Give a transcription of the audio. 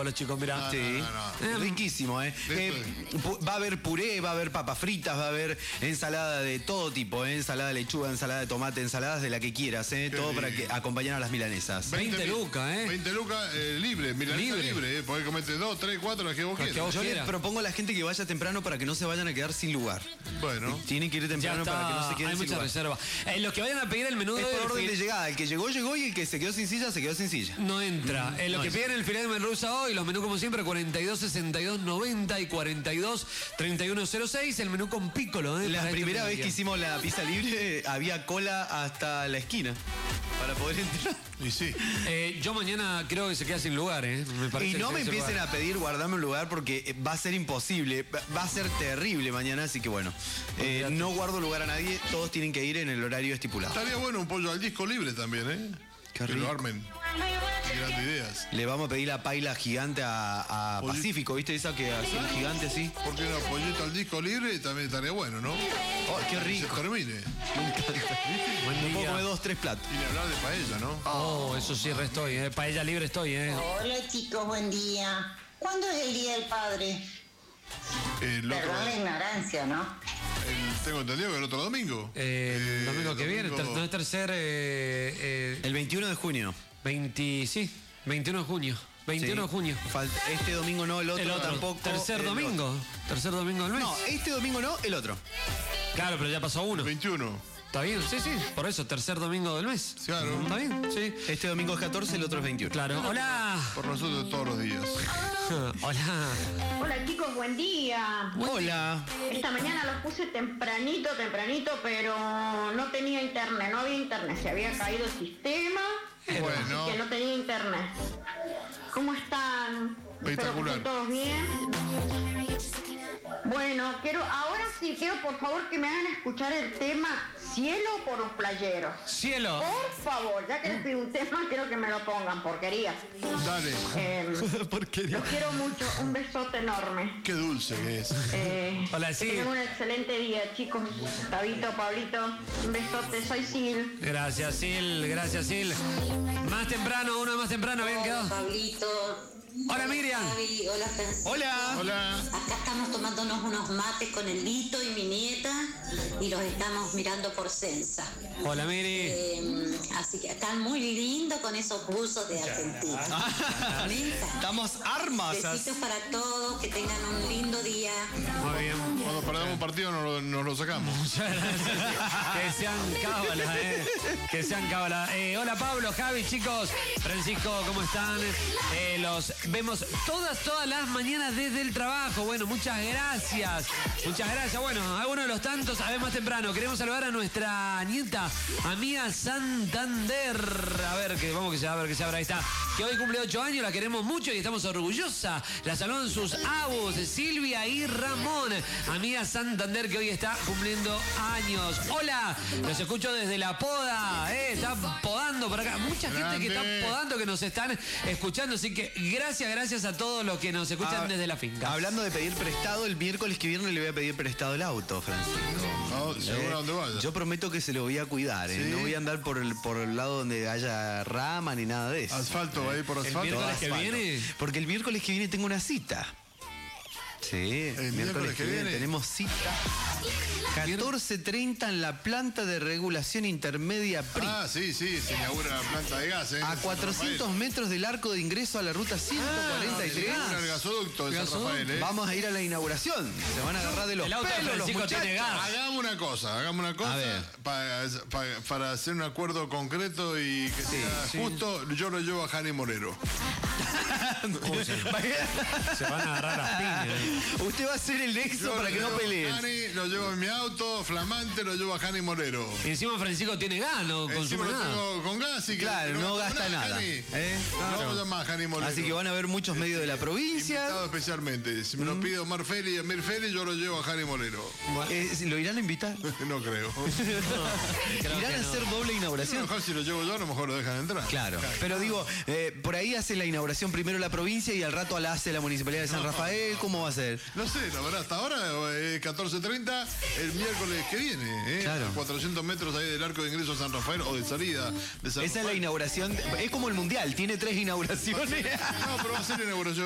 los chicos, mirá. Sí, riquísimo, va a haber puré, va a haber papas fritas, va a haber ensalada de todo tipo, ensalada de lechuga, ensalada de tomate, ensaladas de la que quieras, todo para que acompañar a las milanesas. 20 lucas, 20 lucas libre, milanesa libre, podés comerte 2, 3, 4, las que vos quieras. Yo le propongo a la gente que vaya temprano para que no se vayan a quedar sin lugar. Bueno. Tienen que ir temprano para que no se queden hay sin mucha lugar. reserva. Los que vayan a pedir el menú es por orden de llegada. El que llegó, llegó, y el que se quedó sin silla, se quedó sin silla. No entra. Los que piden el filé de merluza hoy, los menús como siempre, 42 62 90 y 42 31 06. El menú con pícolo. La primera vez que hicimos la pizza libre, había cola hasta la esquina para poder entrar. Y sí. Yo mañana creo que se queda sin lugar, me parece. Y no me empiecen a pedir guardarme un lugar porque va a ser imposible, va a ser terrible mañana, así que bueno, no guardo lugar a nadie, todos tienen que ir en el horario estipulado. Estaría bueno un pollo al disco libre también, Qué rico. Que lo armen. Tirando ideas. Le vamos a pedir la paila gigante a Pacífico, ¿viste? Esa que hace un gigante así. ¿Por qué no? Pollito al disco libre también estaría bueno, ¿no? Oh, qué rico. Se termine. Me encanta. Buen Puedo comer 2, 3 platos. Y ni hablar de paella, ¿no? Oh, eso sí, estoy, paella libre estoy, Hola chicos, buen día. ¿Cuándo es el Día del Padre? Perdón la ignorancia, ¿no? Tengo entendido que el otro domingo. El domingo que viene, no es tercer... el 21 de junio. 21 de junio. 21 de junio. Este domingo no, el otro tampoco. Tercer domingo. Tercer domingo del mes. No, este domingo no, el otro. Claro, pero ya pasó uno. 21. Está bien, sí. Por eso, tercer domingo del mes. Claro. Está bien, sí. Este domingo es 14, el otro es 21. Claro. Hola. Por nosotros todos los días. Hola. Hola chicos, buen día. Hola. Esta mañana los puse tempranito, pero no tenía internet, no había internet, se había caído el sistema, Bueno. así que no tenía internet. ¿Cómo están? Espero que Espectacular. estén todos bien. Bueno, quiero por favor que me hagan escuchar el tema Cielo por los playeros. Cielo. Por favor, ya que les pido un tema, quiero que me lo pongan, porquería. Dale. Porquería. Los quiero mucho, un besote enorme. Qué dulce que es. Hola, Que sí. tengan un excelente día, chicos. Tabito, Pablito, un besote, soy Sil. Gracias, Sil. Más temprano, uno más temprano, habían quedado. Pablito. Hola, Miriam. Javi, hola, Francisco. Hola. Hola. Acá estamos tomándonos unos mates con el Lito y mi nieta y los estamos mirando por Sensa. Hola, Miri. Así que están muy lindos con esos buzos de Argentina. Me encanta. Estamos armas. Besitos para todos, que tengan un lindo día. Muy bien. Cuando perdamos un partido nos lo sacamos. Muchas gracias. Que sean cábalas, Que sean cábalas. Hola, Pablo, Javi, chicos. Francisco, ¿cómo están? Los vemos todas las mañanas desde el trabajo. Bueno, muchas gracias. Bueno, algunos de los tantos, a ver más temprano. Queremos saludar a nuestra nieta, amiga Santander. A ver que se abra. Ahí está. Que hoy cumple 8 años, la queremos mucho y estamos orgullosas. La saludan sus abus, Silvia y Ramón. Amiga Santander que hoy está cumpliendo años. Hola, los escucho desde la poda. Está podando por acá. Mucha gente que está podando, que nos están escuchando. Así que gracias a todos los que nos escuchan desde la finca. Hablando de pedir prestado, el miércoles que viene le voy a pedir prestado el auto, Francisco. No, seguro a donde vaya. Yo prometo que se lo voy a cuidar, ¿Sí? No voy a andar por el lado donde haya rama ni nada de eso. Asfalto, va a ir por asfalto. ¿El miércoles que Asfalto. viene? Porque el miércoles que viene tengo una cita. Sí, el miércoles que viene tenemos cita. 14:30 en la planta de regulación intermedia PRI. Sí, se inaugura la planta de gas, A 400 metros del arco de ingreso a la ruta 143. El gasoducto de San Rafael, Vamos a ir a la inauguración. Se van a agarrar de los El auto de pelos los Francisco tiene muchachos. gas. Hagamos una cosa A ver. para hacer un acuerdo concreto y que sea justo. Yo lo llevo a Jani Morero. Se van a agarrar las piñas. Usted va a ser el nexo Yo para que no lo llevo a peleen. Jani, lo llevo en mi auto, flamante, lo llevo a Jani Morero. Y encima Francisco tiene gas, no consume Encima lo nada. tengo con gas y que Claro, no gasta nada. Jani. Claro. Vamos a llamar a Jani Morero. Así que van a ver muchos medios de la provincia. Invitado especialmente. Si me lo pide Omar Feli y Emir Feli, yo lo llevo a Jani Morero. ¿Lo irán a invitar? No creo. ¿Irán a hacer doble A lo inauguración? mejor si lo llevo yo, a lo mejor lo dejan entrar. Claro, pero digo, por ahí hace la inauguración primero la provincia y al rato la hace la Municipalidad de San Rafael. ¿Cómo va a ser? No sé, la verdad, hasta ahora 14:30, el miércoles que viene, Claro. 400 metros ahí del arco de ingreso a San Rafael o de salida de San Esa es la Rafael. inauguración, es como el Mundial, tiene 3 inauguraciones. No, pero va a ser la inauguración